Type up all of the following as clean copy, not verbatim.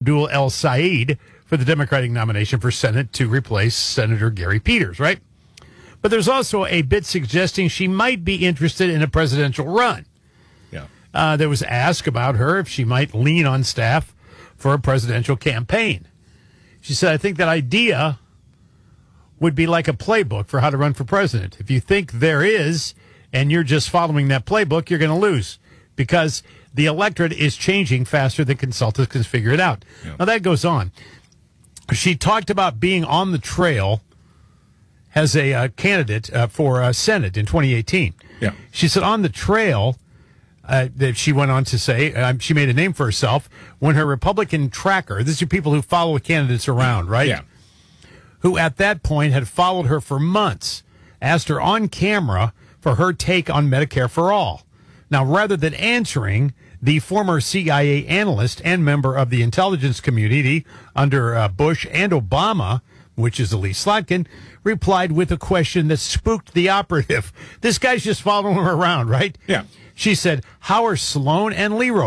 Abdul El Sayed for the Democratic nomination for Senate to replace Senator Gary Peters, right? But there's also a bit suggesting she might be interested in a presidential run. Yeah. There was asked about her if she might lean on staff for a presidential campaign. She said, I think that idea would be like a playbook for how to run for president. If you think there is, and you're just following that playbook, you're going to lose because the electorate is changing faster than consultants can figure it out. Yeah. Now, that goes on. She talked about being on the trail as a candidate for Senate in 2018. Yeah. She said on the trail, that she went on to say, she made a name for herself when her Republican tracker, this are people who follow candidates around, right? Yeah. Who at that point had followed her for months, asked her on camera for her take on Medicare for All. Now, rather than answering, the former CIA analyst and member of the intelligence community under Bush and Obama, which is Elise Slotkin, replied with a question that spooked the operative. This guy's just following her around, right? Yeah. She said, how are Sloan and Leroy? ?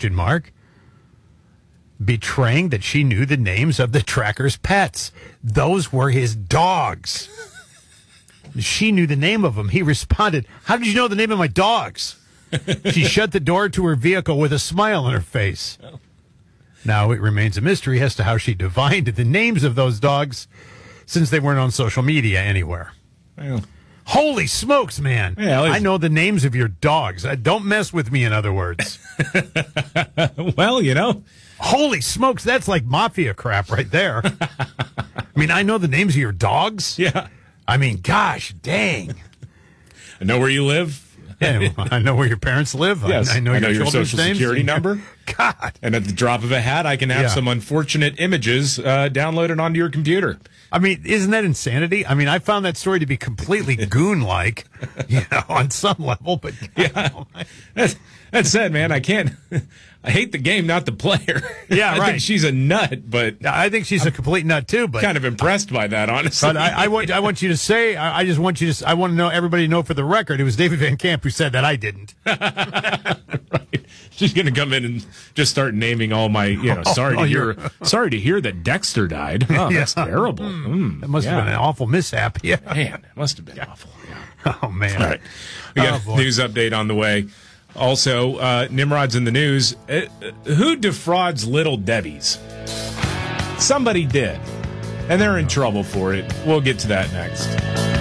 Betraying that she knew the names of the tracker's pets. Those were his dogs. She knew the name of them. He responded, how did you know the name of my dogs? She shut the door to her vehicle with a smile on her face. Oh. Now, it remains a mystery as to how she divined the names of those dogs since they weren't on social media anywhere. Well. Holy smokes, man. Yeah, I know the names of your dogs. Don't mess with me, in other words. Well, you know. Holy smokes, that's like mafia crap right there. I mean, I know the names of your dogs? Yeah. I mean, gosh, dang. I know where you live. Yeah, I know where your parents live. Yes, I know your social names. security number. God. And at the drop of a hat, I can have some unfortunate images downloaded onto your computer. I mean, isn't that insanity? I mean, I found that story to be completely goon-like, on some level. But God, yeah, that said, man, I can't. I hate the game, not the player. Yeah, right. I think she's a nut, but I think she's a complete nut too. But kind of impressed by that, honestly. But I want you to say. I just want you to. I want to know everybody to know for the record. It was David Van Camp who said that. I didn't. Right. She's going to come in and just start naming all my. Sorry to hear that Dexter died. Oh, that's terrible. That must have been an awful mishap. Yeah, man, it must have been awful. Yeah. Oh man. All right, we got a news update on the way. Also, Nimrod's in the news. Who defrauds Little Debbie's? Somebody did, and they're in trouble for it. We'll get to that next.